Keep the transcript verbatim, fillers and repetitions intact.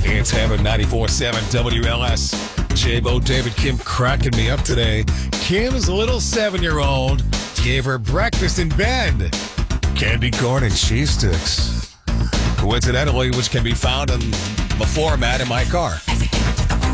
It's Heaven ninety-four seven W L S. J-Bo, David, Kim cracking me up today. Kim's little seven-year-old gave her breakfast in bed. Candy corn and cheese sticks. Coincidentally, which can be found in the floor mat in my car.